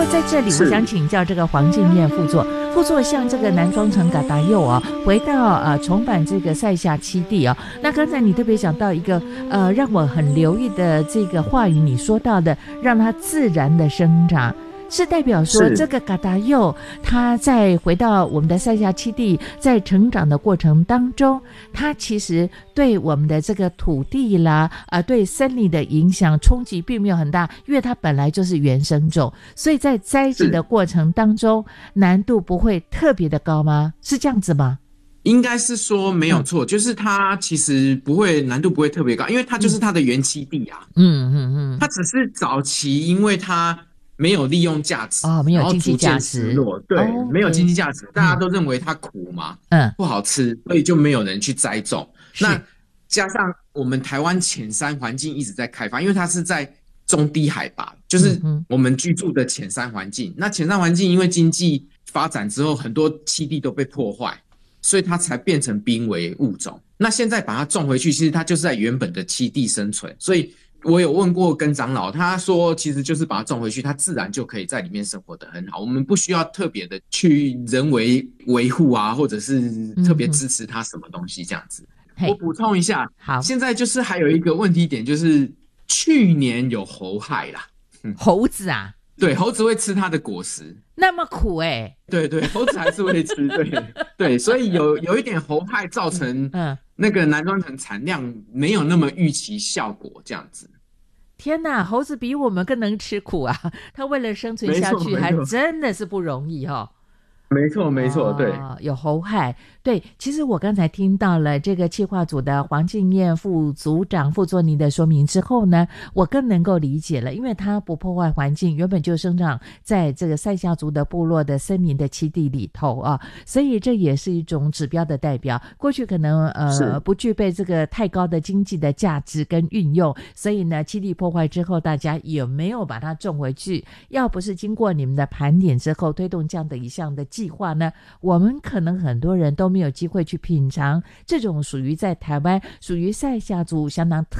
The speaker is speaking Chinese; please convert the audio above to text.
过在这里我想请教这个黄敬彦副座像这个南庄城嘎达佑啊，回到重返这个塞夏栖地啊，那刚才你特别讲到一个让我很留意的这个话语，你说到的让它自然的生长，是代表说这个嘎达佑它在回到我们的塞夏栖地，在成长的过程当中，它其实对我们的这个土地啦对森林的影响冲击并没有很大，因为它本来就是原生种，所以在栽植的过程当中难度不会特别的高吗？是这样子吗？ 应该是说没有错，就是它其实难度不会特别高，因为它就是它的原栖地啊。它只是早期因为它没有利用价值， 没有经济然后逐渐价值， 失落，对，没有经济价值，大家都认为它苦嘛，不好吃，所以就没有人去栽种。那加上我们台湾浅山环境一直在开发，因为它是在中低海拔，就是我们居住的浅山环境。那浅山环境因为经济发展之后，很多栖地都被破坏，所以它才变成濒危物种。那现在把它种回去，其实它就是在原本的栖地生存。所以我有问过跟长老，他说其实就是把它种回去，它自然就可以在里面生活得很好。我们不需要特别的去人为维护啊，或者是特别支持它什么东西这样子。我补充一下，好，现在就是还有一个问题点，就是去年有猴害啦。 猴子啊？ 对，猴子会吃它的果实， 那么苦对，猴子还是会吃，对，所以有一点猴害造成那个南庄城产量没有那么预期效果这样子。 天哪，猴子比我们更能吃苦啊！它为了生存下去，还真的是不容易没错，对， 有猴害。对，其实我刚才听到了这个企划组的黄敬彦副组长副座您的说明之后呢，我更能够理解了，因为它不破坏环境，原本就生长在这个塞夏族的部落的森林的栖地里头啊，所以这也是一种指标的代表。过去可能不具备这个太高的经济的价值跟运用，所以呢栖地破坏之后，大家有没有把它种回去？要不是经过你们的盘点之后推动这样的一项的计划呢，我们可能很多人都没有机会去品尝这种属于在台湾属于塞夏族相当